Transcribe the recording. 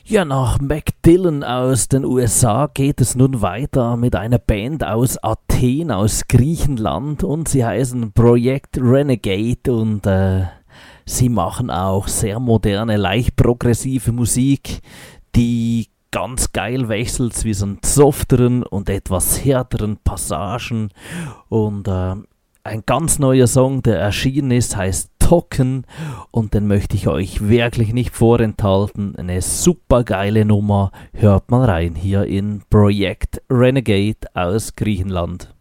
Ja, nach Mac Dillon aus den USA geht es nun weiter mit einer Band aus Athen, aus Griechenland, und sie heißen Project Renegade, und sie machen auch sehr moderne, leicht progressive Musik, die ganz geil wechselt zwischen softeren und etwas härteren Passagen, und ein ganz neuer Song, der erschienen ist, heißt Token, und den möchte ich euch wirklich nicht vorenthalten. Eine super geile Nummer. Hört mal rein hier in Project Renegade aus Griechenland.